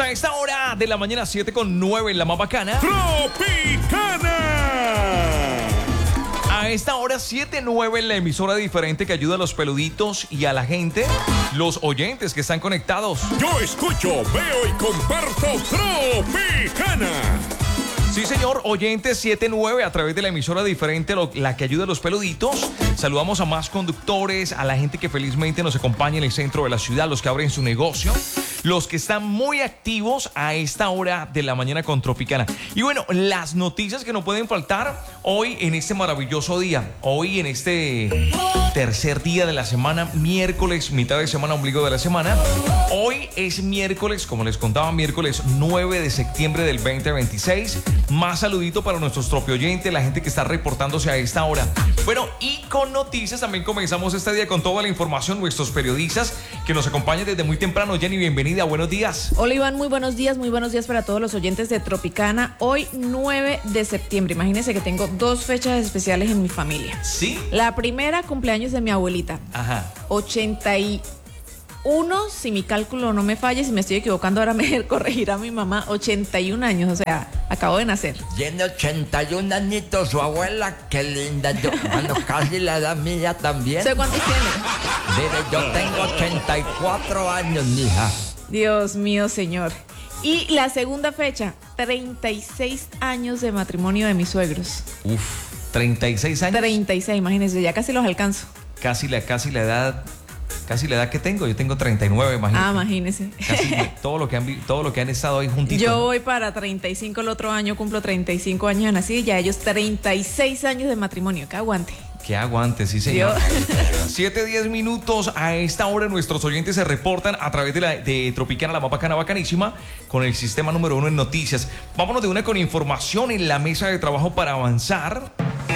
a esta hora de la mañana, 7:09 en la más bacana. Tropicana. A esta hora, 7:09 en la emisora diferente que ayuda a los peluditos y a la gente, los oyentes que están conectados. Yo escucho, veo y comparto Tropicana. Sí, señor, oyentes 7:09 a través de la emisora diferente, la que ayuda a los peluditos. Saludamos a más conductores, a la gente que felizmente nos acompaña en el centro de la ciudad, los que abren su negocio, los que están muy activos a esta hora de la mañana con Tropicana. Y bueno, las noticias que no pueden faltar hoy en este maravilloso día, hoy en este tercer día de la semana, miércoles, mitad de semana, ombligo de la semana. Hoy es miércoles, como les contaba, miércoles 9 de septiembre del 2026. Más saludito para nuestros tropioyentes, la gente que está reportándose a esta hora. Bueno, y con noticias también comenzamos este día con toda la información. Nuestros periodistas que nos acompañan desde muy temprano. Jenny, bienvenida, buenos días. Hola Iván, muy buenos días para todos los oyentes de Tropicana. Hoy 9 de septiembre, imagínense que tengo dos fechas especiales en mi familia. ¿Sí? La primera, cumpleaños de mi abuelita. Ajá. 81, si mi cálculo no me falla, si me estoy equivocando ahora me corregirá mi mamá, 81 años, o sea, acabo de nacer. Tiene 81 añitos su abuela, qué linda. Bueno, casi la edad mía también. ¿Sé cuántos tiene? Mire, yo tengo 84 años, mija. Dios mío, señor. Y la segunda fecha, 36 años de matrimonio de mis suegros. 36 años. 36, imagínense, ya casi los alcanzo. Casi la edad que tengo. Yo tengo 39, imagínate. Ah, imagínense. Casi todo lo que han estado ahí juntitos. Yo voy para 35 el otro año, cumplo 35 años de nacida y ya ellos 36 años de matrimonio. Que aguante. Que aguante, sí, señor. 7:10 a esta hora nuestros oyentes se reportan a través de Tropicana, la más bacana, bacanísima, con el sistema número 1 en noticias. Vámonos de una con información en la mesa de trabajo para avanzar.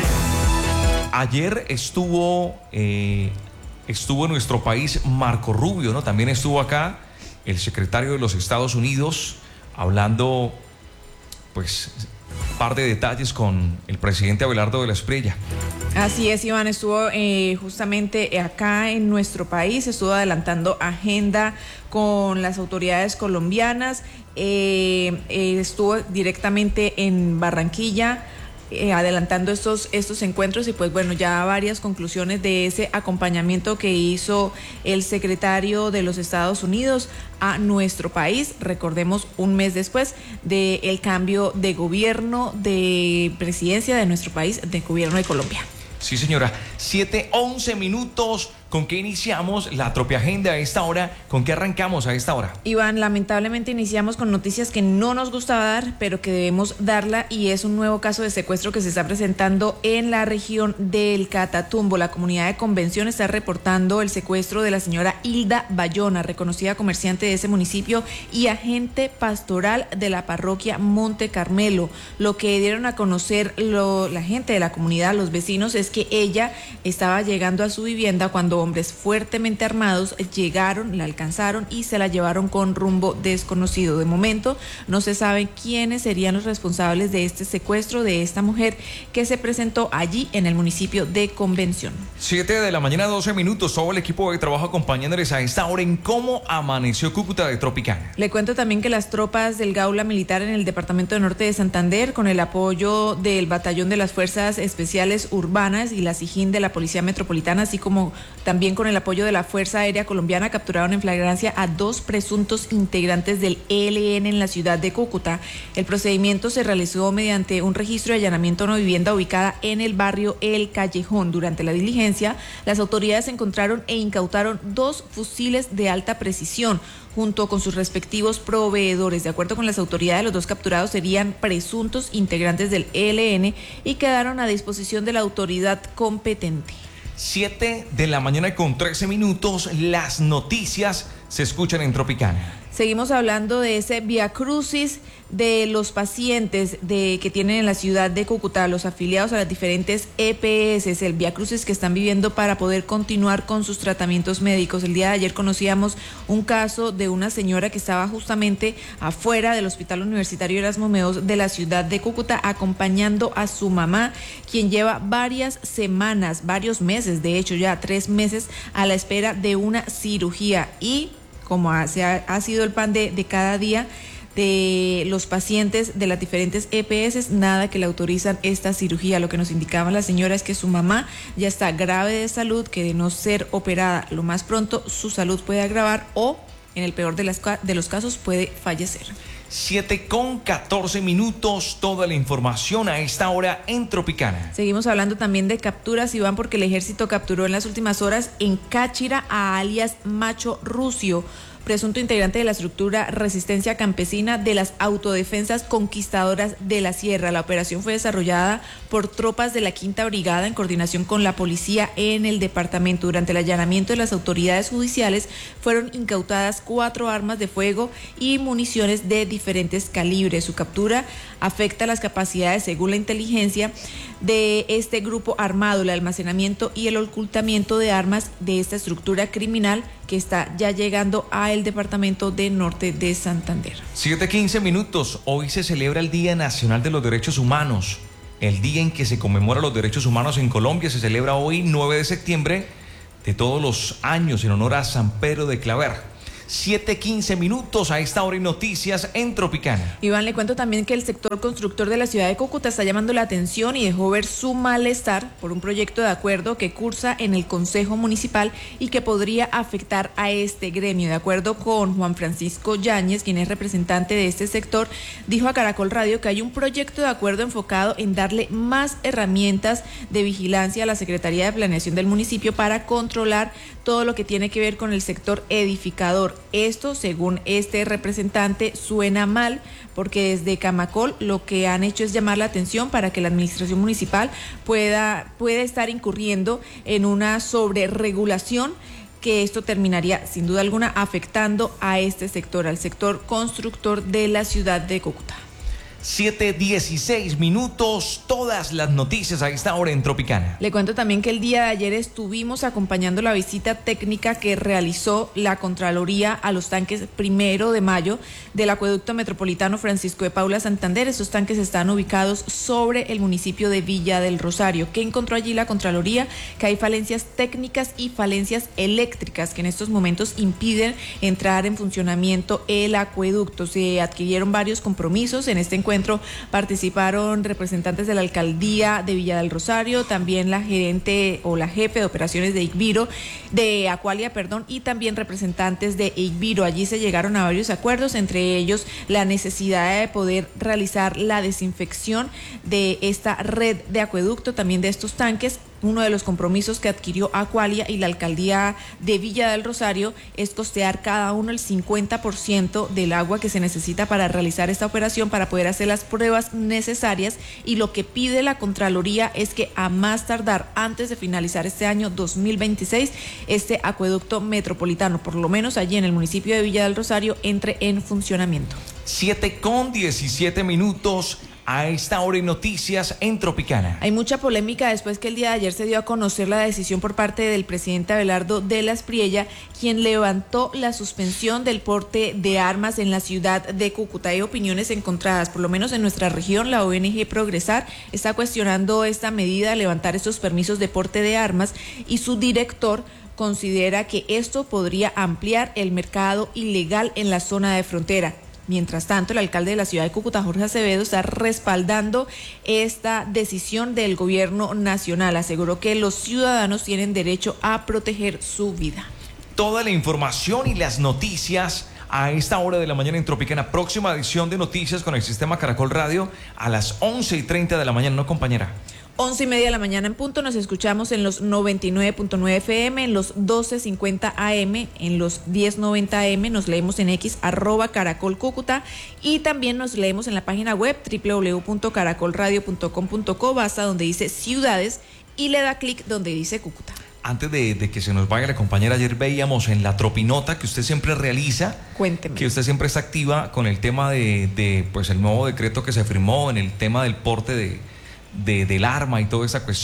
Ayer estuvo en nuestro país Marco Rubio, ¿no? También estuvo acá el secretario de los Estados Unidos hablando, pues, un par de detalles con el presidente Abelardo de la Espriella. Así es, Iván, estuvo justamente acá en nuestro país, estuvo adelantando agenda con las autoridades colombianas, estuvo directamente en Barranquilla, adelantando estos encuentros y pues bueno, ya varias conclusiones de ese acompañamiento que hizo el secretario de los Estados Unidos a nuestro país, recordemos un mes después del cambio de gobierno, de presidencia de nuestro país, de gobierno de Colombia. Sí, señora. 7:11. ¿Con qué iniciamos la Tropiagenda a esta hora? ¿Con qué arrancamos a esta hora? Iván, lamentablemente iniciamos con noticias que no nos gusta dar, pero que debemos darla, y es un nuevo caso de secuestro que se está presentando en la región del Catatumbo. La comunidad de Convención está reportando el secuestro de la señora Hilda Bayona, reconocida comerciante de ese municipio y agente pastoral de la parroquia Monte Carmelo. Lo que dieron a conocer la gente de la comunidad, los vecinos, es que ella estaba llegando a su vivienda cuando hombres fuertemente armados llegaron, la alcanzaron y se la llevaron con rumbo desconocido. De momento no se sabe quiénes serían los responsables de este secuestro de esta mujer que se presentó allí en el municipio de Convención. 7:12. Todo el equipo de trabajo acompañándoles a esta hora en cómo amaneció Cúcuta de Tropicana. Le cuento también que las tropas del Gaula Militar en el departamento de Norte de Santander, con el apoyo del Batallón de las Fuerzas Especiales Urbanas y la SIJIN de la Policía Metropolitana, así como también con el apoyo de la Fuerza Aérea Colombiana, capturaron en flagrancia a 2 presuntos integrantes del ELN en la ciudad de Cúcuta. El procedimiento se realizó mediante un registro de allanamiento a una vivienda ubicada en el barrio El Callejón. Durante la diligencia, las autoridades encontraron e incautaron 2 fusiles de alta precisión, junto con sus respectivos proveedores. De acuerdo con las autoridades, los 2 capturados serían presuntos integrantes del ELN y quedaron a disposición de la autoridad competente. 7:13. Las noticias se escuchan en Tropicana. Seguimos hablando de ese viacrucis de los pacientes que tienen en la ciudad de Cúcuta, los afiliados a las diferentes EPS, el viacrucis que están viviendo para poder continuar con sus tratamientos médicos. El día de ayer conocíamos un caso de una señora que estaba justamente afuera del Hospital Universitario Erasmo Meos de la ciudad de Cúcuta, acompañando a su mamá, quien lleva varias semanas, varios meses, de hecho ya 3 meses, a la espera de una cirugía. Y como ha sido el pan de cada día, de los pacientes de las diferentes EPS, nada que le autorizan esta cirugía. Lo que nos indicaba la señora es que su mamá ya está grave de salud, que de no ser operada lo más pronto, su salud puede agravar o, en el peor de los casos, puede fallecer. 7:14, toda la información a esta hora en Tropicana. Seguimos hablando también de capturas, Iván, porque el ejército capturó en las últimas horas en Cáchira a alias Macho Rucio, presunto integrante de la estructura Resistencia Campesina de las Autodefensas Conquistadoras de la Sierra. La operación fue desarrollada por tropas de la Quinta Brigada en coordinación con la policía en el departamento. Durante el allanamiento de las autoridades judiciales fueron incautadas 4 armas de fuego y municiones de diferentes calibres. Su captura afecta las capacidades, según la inteligencia, de este grupo armado, el almacenamiento y el ocultamiento de armas de esta estructura criminal que está ya llegando a el departamento de Norte de Santander. 7:15, hoy se celebra el Día Nacional de los Derechos Humanos. El día en que se conmemora los derechos humanos en Colombia se celebra hoy, 9 de septiembre de todos los años, en honor a San Pedro de Claver. 7:15, a esta hora y noticias en Tropicana. Iván, le cuento también que el sector constructor de la ciudad de Cúcuta está llamando la atención y dejó ver su malestar por un proyecto de acuerdo que cursa en el Consejo Municipal y que podría afectar a este gremio. De acuerdo con Juan Francisco Yáñez, quien es representante de este sector, dijo a Caracol Radio que hay un proyecto de acuerdo enfocado en darle más herramientas de vigilancia a la Secretaría de Planeación del municipio para controlar todo lo que tiene que ver con el sector edificador. Esto, según este representante, suena mal porque desde Camacol lo que han hecho es llamar la atención para que la administración municipal pueda estar incurriendo en una sobreregulación, que esto terminaría sin duda alguna afectando a este sector, al sector constructor de la ciudad de Cúcuta. 7:16, todas las noticias a esta hora en Tropicana. Le cuento también que el día de ayer estuvimos acompañando la visita técnica que realizó la Contraloría a los tanques 1 de mayo del acueducto metropolitano Francisco de Paula Santander. Estos tanques están ubicados sobre el municipio de Villa del Rosario. ¿Qué encontró allí la Contraloría? Que hay falencias técnicas y falencias eléctricas que en estos momentos impiden entrar en funcionamiento el acueducto. Se adquirieron varios compromisos. En este encuentro participaron representantes de la alcaldía de Villa del Rosario, también la gerente o la jefe de operaciones de Acualia, y también representantes de Igbiro. Allí se llegaron a varios acuerdos, entre ellos la necesidad de poder realizar la desinfección de esta red de acueducto, también de estos tanques. Uno de los compromisos que adquirió Acualia y la alcaldía de Villa del Rosario es costear cada uno el 50% del agua que se necesita para realizar esta operación, para poder hacer las pruebas necesarias, y lo que pide la Contraloría es que a más tardar antes de finalizar este año 2026, este acueducto metropolitano, por lo menos allí en el municipio de Villa del Rosario, entre en funcionamiento. 7:17, a esta hora y noticias en Tropicana. Hay mucha polémica después que el día de ayer se dio a conocer la decisión por parte del presidente Abelardo de la Espriella, quien levantó la suspensión del porte de armas en la ciudad de Cúcuta. Hay opiniones encontradas, por lo menos en nuestra región. La ONG Progresar está cuestionando esta medida, levantar estos permisos de porte de armas, y su director considera que esto podría ampliar el mercado ilegal en la zona de frontera. Mientras tanto, el alcalde de la ciudad de Cúcuta, Jorge Acevedo, está respaldando esta decisión del gobierno nacional. Aseguró que los ciudadanos tienen derecho a proteger su vida. Toda la información y las noticias a esta hora de la mañana en Tropicana. Próxima edición de noticias con el sistema Caracol Radio a las 11:30 de la mañana, ¿no, compañera? 11:30 de la mañana en punto. Nos escuchamos en los 99.9 FM, en los 12:50 AM, en los 10:90 AM. Nos leemos en X, @Caracol Cúcuta, y también nos leemos en la página web www.caracolradio.com.co. Basta donde dice ciudades y le da clic donde dice Cúcuta. Antes de que se nos vaya la compañera, ayer veíamos en la Tropinota que usted siempre realiza. Cuénteme. Que usted siempre está activa con el tema de pues el nuevo decreto que se firmó en el tema del porte del arma y toda esa cuestión.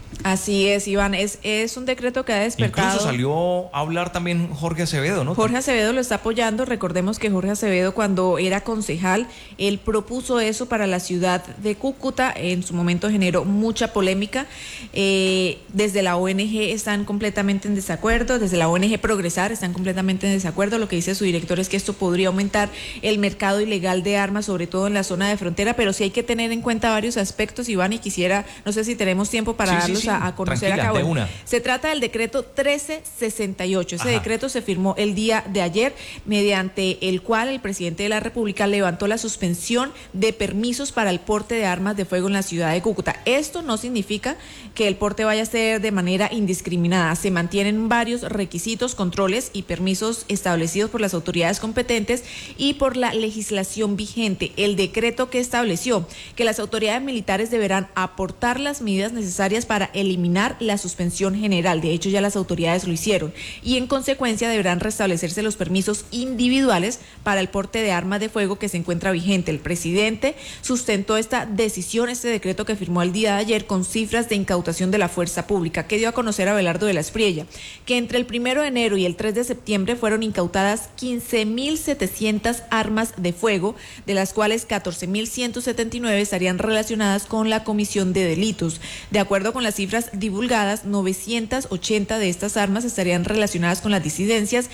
Así es, Iván, es un decreto que ha despertado. Incluso salió a hablar también Jorge Acevedo, ¿no? Jorge Acevedo lo está apoyando. Recordemos que Jorge Acevedo, cuando era concejal, él propuso eso para la ciudad de Cúcuta. En su momento generó mucha polémica. Desde la ONG están completamente en desacuerdo, desde la ONG Progresar están completamente en desacuerdo. Lo que dice su director es que esto podría aumentar el mercado ilegal de armas, sobre todo en la zona de frontera, pero sí hay que tener en cuenta varios aspectos, Iván, y quisiera, no sé si tenemos tiempo para darlos a conocer acá. Bueno, se trata del decreto 1368. Ese decreto se firmó el día de ayer, mediante el cual el presidente de la República levantó la suspensión de permisos para el porte de armas de fuego en la ciudad de Cúcuta. Esto no significa que el porte vaya a ser de manera indiscriminada. Se mantienen varios requisitos, controles y permisos establecidos por las autoridades competentes y por la legislación vigente. El decreto que estableció que las autoridades militares deberán aportar las medidas necesarias para eliminar la suspensión general. De hecho, ya las autoridades lo hicieron, y en consecuencia deberán restablecerse los permisos individuales para el porte de armas de fuego que se encuentra vigente. El presidente sustentó esta decisión, este decreto que firmó el día de ayer, con cifras de incautación de la fuerza pública, que dio a conocer Abelardo de la Espriella, que entre el 1 de enero y el 3 de septiembre fueron incautadas 15.700 armas de fuego, de las cuales 14.179 estarían relacionadas con la comisión de delitos. De acuerdo con las cifras divulgadas, 980 de estas armas estarían relacionadas con las disidencias,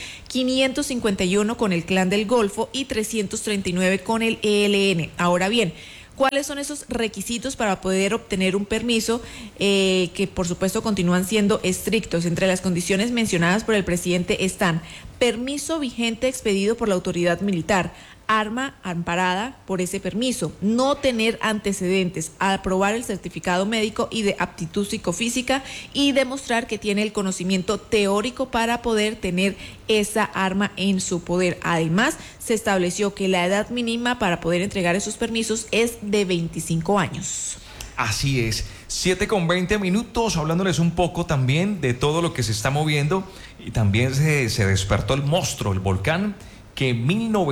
551 con el Clan del Golfo y 339 con el ELN. Ahora bien, ¿cuáles son esos requisitos para poder obtener un permiso? Que por supuesto continúan siendo estrictos. Entre las condiciones mencionadas por el presidente están: permiso vigente expedido por la autoridad militar, arma amparada por ese permiso, no tener antecedentes, aprobar el certificado médico y de aptitud psicofísica y demostrar que tiene el conocimiento teórico para poder tener esa arma en su poder. Además, se estableció que la edad mínima para poder entregar esos permisos es de 25 años. Así es, 7:20, hablándoles un poco también de todo lo que se está moviendo, y también se despertó el monstruo, el volcán, que en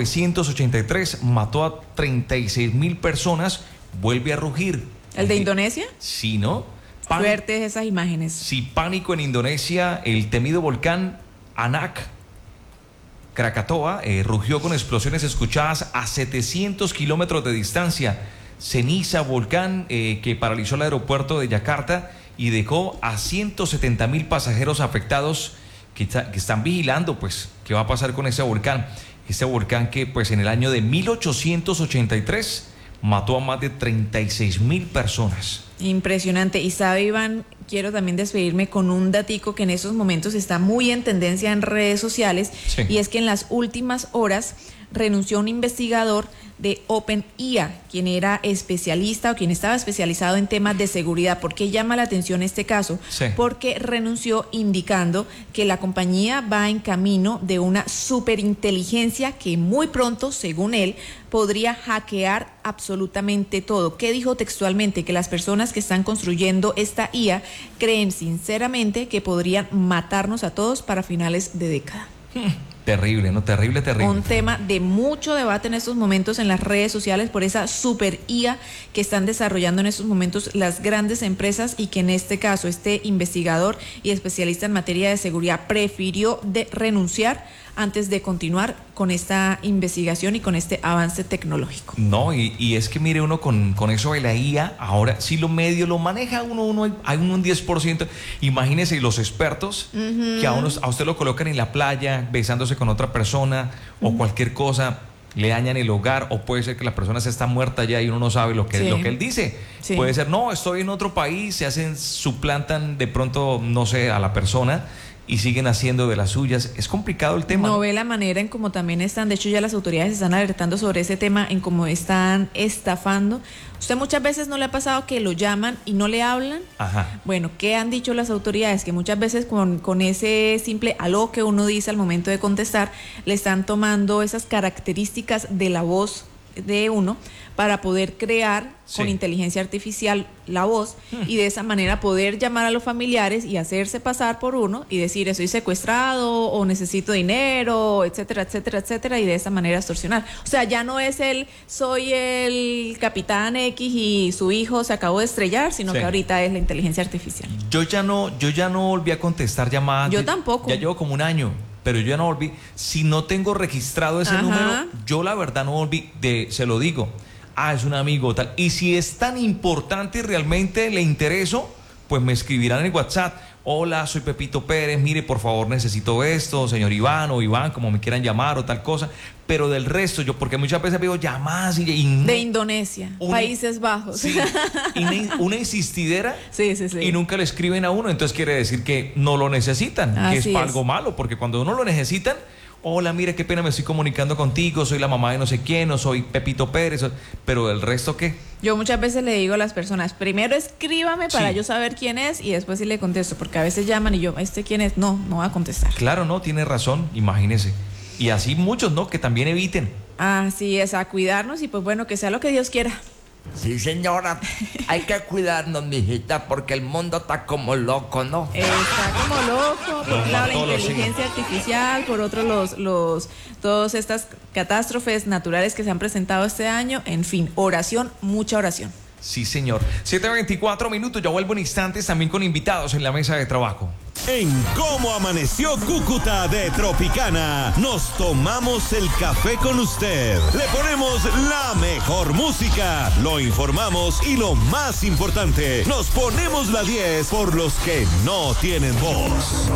1983 mató a 36.000 personas, vuelve a rugir. ¿El de Indonesia? Sí, ¿no? Fuertes esas imágenes. Sí, pánico en Indonesia. El temido volcán Anak Krakatoa rugió con explosiones escuchadas a 700 kilómetros de distancia. Ceniza, volcán que paralizó el aeropuerto de Yakarta y dejó a 170.000 pasajeros afectados que están vigilando, pues, qué va a pasar con ese volcán. Este volcán que, pues, en el año de 1883 mató a más de 36.000 personas. Impresionante. Y sabe, Iván, quiero también despedirme con un datico que en esos momentos está muy en tendencia en redes sociales, sí. Y es que en las últimas horas renunció un investigador de OpenIA, quien era especialista o quien estaba especializado en temas de seguridad. ¿Por qué llama la atención este caso? Sí. Porque renunció indicando que la compañía va en camino de una superinteligencia que muy pronto, según él, podría hackear absolutamente todo. ¿Qué dijo textualmente? Que las personas que están construyendo esta IA creen sinceramente que podrían matarnos a todos para finales de década. Terrible, ¿no? Terrible. Un tema de mucho debate en estos momentos en las redes sociales por esa super IA que están desarrollando en estos momentos las grandes empresas, y que en este caso este investigador y especialista en materia de seguridad prefirió renunciar antes de continuar con esta investigación y con este avance tecnológico. No, y es que mire, uno con eso de la IA, ahora si lo medio lo maneja uno hay un 10%. Imagínese los expertos que a usted lo colocan en la playa besándose con otra persona o cualquier cosa, le dañan el hogar, o puede ser que la persona se está muerta ya y uno no sabe lo que él dice. Sí. Puede ser, no, estoy en otro país, suplantan de pronto, no sé, a la persona y siguen haciendo de las suyas. Es complicado el tema. No ve la manera en cómo también están, de hecho ya las autoridades están alertando sobre ese tema, en cómo están estafando. ¿Usted muchas veces no le ha pasado que lo llaman y no le hablan? Ajá. Bueno, ¿qué han dicho las autoridades? Que muchas veces con ese simple aló que uno dice al momento de contestar, le están tomando esas características de la voz de uno para poder crear con Sí. inteligencia artificial la voz y de esa manera poder llamar a los familiares y hacerse pasar por uno y decir estoy secuestrado o necesito dinero, etcétera, etcétera, etcétera, y de esa manera extorsionar. O sea, ya no es soy el capitán X y su hijo se acabó de estrellar, sino Sí. que ahorita es la inteligencia artificial. Yo ya no volví a contestar llamadas. Yo tampoco. Ya llevo como un año, pero yo ya no volví. Si no tengo registrado ese Ajá. número, yo la verdad no volví. Se lo digo. Es un amigo tal. Y si es tan importante y realmente le intereso, pues me escribirán en el WhatsApp. Hola, soy Pepito Pérez, mire, por favor, necesito esto, señor Iván o Iván, como me quieran llamar o tal cosa. Pero del resto, porque muchas veces veo llamadas y De Indonesia, Países Bajos. Sí, una insistidera. Sí, sí, sí. Y nunca le escriben a uno, entonces quiere decir que no lo necesitan, que es Así para es. algo malo, porque cuando uno lo necesitan, hola, mire, qué pena, me estoy comunicando contigo, soy la mamá de no sé quién, o soy Pepito Pérez, pero del resto, ¿qué? Yo muchas veces le digo a las personas, primero escríbame para Sí. yo saber quién es y después sí le contesto, porque a veces llaman y yo, ¿quién es? No va a contestar. Claro, no, tiene razón, imagínese. Y así muchos, ¿no? Que también eviten. Así es, a cuidarnos y pues bueno, que sea lo que Dios quiera. Sí, señora. Hay que cuidarnos, mijita, porque el mundo está como loco, ¿no? Está como loco, por un lado la mató los inteligencia artificial, por otro todas estas catástrofes naturales que se han presentado este año, en fin, oración, mucha oración. Sí, señor. 7:24 minutos, ya vuelvo en instantes también con invitados en la mesa de trabajo. En Cómo Amaneció Cúcuta de Tropicana, nos tomamos el café con usted. Le ponemos la mejor música, lo informamos y lo más importante, nos ponemos la 10 por los que no tienen voz.